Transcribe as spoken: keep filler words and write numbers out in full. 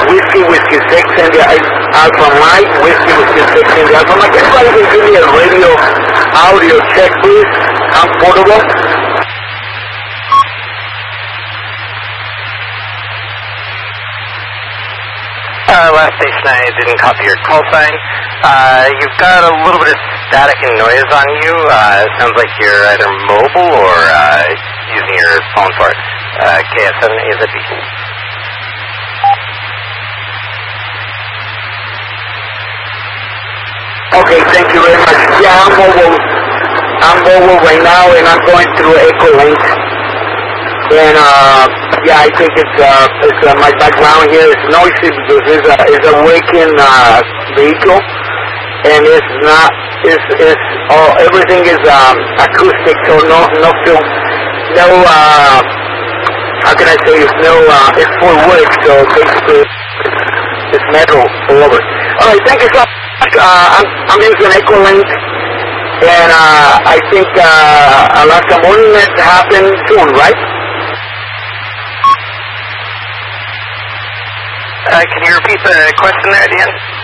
Whiskey, Whiskey six, and the uh, Alpha Mike, Whiskey, Whiskey six, and the Alpha Mike. Anybody can give me a radio audio check, please? I'm portable. Uh, last station, I didn't copy your call sign. Uh, you've got a little bit of static and noise on you. Uh, it sounds like you're either mobile or uh, using your phone for it. Uh, K S seven A Z B. Okay, thank you very much. Yeah, I'm mobile. I'm mobile right now, and I'm going through Echolink. And uh, yeah, I think it's uh, it's uh, my background here is noisy because it's a it's a working uh, vehicle, and it's not it's it's all everything is um, acoustic, so no no film, no uh, how can I say it's no uh, it's full wood, so basically it's metal all over. All right, thank you so much. Uh, I'm I'm using Echolink, and uh, I think uh, Alaska Morning Net happen soon, right? Uh, can you repeat the question there at the end?